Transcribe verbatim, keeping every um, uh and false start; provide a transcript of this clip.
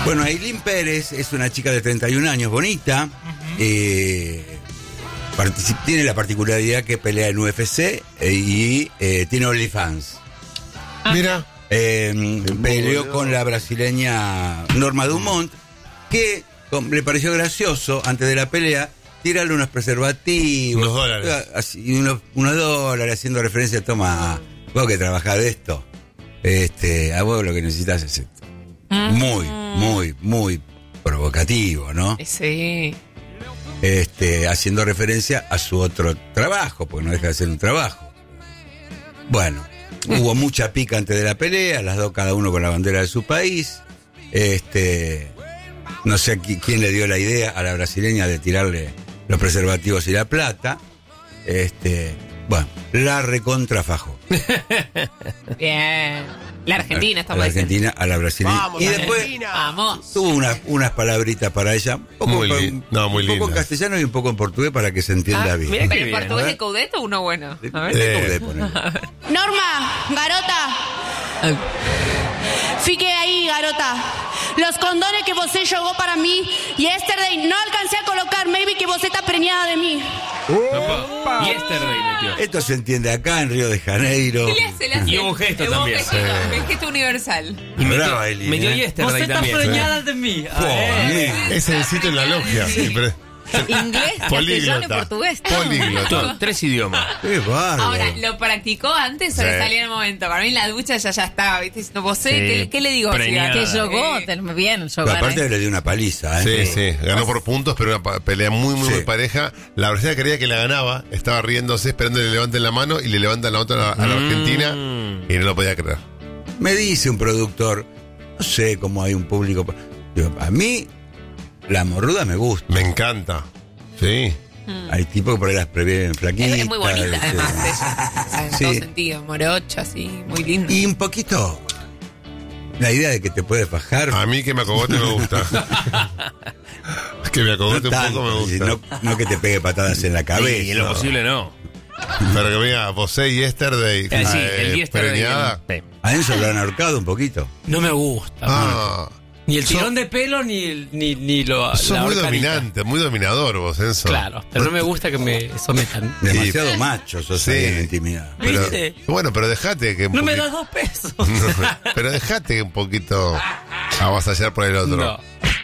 Bueno, Ailín Pérez es una chica de treinta y un años, bonita. Uh-huh. eh, particip- tiene la particularidad que pelea en U F C eh, y eh, tiene OnlyFans. Ah. Mira. Eh, peleó con la brasileña Norma Dumont, que con, le pareció gracioso antes de la pelea tirarle unos preservativos, unos dólares, así, unos, unos dólares, haciendo referencia, toma, vos que trabajás de esto, este, a vos lo que necesitas es esto. Mm. Muy, muy, muy provocativo, ¿no? Sí. Este, haciendo referencia a su otro trabajo, porque no deja de ser un trabajo. Bueno. Hubo mucha pica antes de la pelea, las dos cada uno con la bandera de su país. Este, no sé quién le dio la idea a la brasileña de tirarle los preservativos y la plata. Este, bueno, la recontrafajó. Bien. La Argentina, estamos a la Argentina, a la brasileña. Vamos, y después Argentina. Vamos. tuvo unas, unas palabritas para ella. Un poco, muy li- no, muy un poco en lindas. castellano y un poco en portugués para que se entienda Ah, bien. mira, pero ¿Eh? en portugués de Coudet o uno bueno. A ver. De Coudet, ponele. Norma, garota, fique aí, garota. Los condones que você jogou para mí yesterday no alcancé a colocar, maybe que você está preñada de mí. Opa. Yesterday metió. Esto se entiende acá en Río de Janeiro. ¿Qué le hace? Le hace. Y hubo un gesto Hubo un también. gesto, el gesto universal. Y metió, Brava, Eli, metió ¿eh? Yesterday Vos estás también. preñada de mí. Oh, Eh. Ese necesito en la logia. Sí, pero- Inglés, castellano y Políglota. portugués. todo. Políglota. Todo, tres idiomas. Qué bárbaro. Ahora, ¿lo practicó antes o Sí. le salió en el momento? Para mí en la ducha ya ya estaba, ¿viste? Diciendo, ¿vos sé? Sí. ¿Qué, qué le digo? Preñada. Sí, Que jugó, eh, ten- bien, Pero jugar. aparte eh. le dio una paliza, ¿eh? Sí, sí, ganó por puntos, pero una pa- pelea muy, muy, Sí. muy pareja. La brasileña creía que la ganaba, estaba riéndose, esperando que le levanten la mano y le levantan la otra a la, a la Mm. Argentina y no lo podía creer. Me dice un productor, no sé cómo hay un público. Digo, a mí, la morruda me gusta. Me encanta. Sí. Hay tipos que por ahí las previenen flaquitas. Es, es muy bonita, este, además, ella. O sea, en Sí. todo sentido, morocha, así, muy linda. Y un poquito, la idea de que te puedes fajar. A mí que me acogote me gusta. Que me no acogote un tanto, poco me gusta. no, no que te pegue patadas en la cabeza. Y en lo posible no. Pero que venga, vos y Yesterday. Eh, sí, eh, el Yesterday. preñada. Sí. A Enzo lo han ahorcado un poquito. No me gusta. Ah, Ni el sos- tirón de pelo ni, el- ni, ni lo. sos la muy horcanita. dominante, muy dominador vos, Enzo. Claro, pero no me gusta que me sometan. Demasiado macho sos Sí. ahí en la intimidad. Pero, ¿Viste? bueno, pero dejate que un No me poquito- das dos pesos. Pero dejate un poquito avasallar por el otro. No.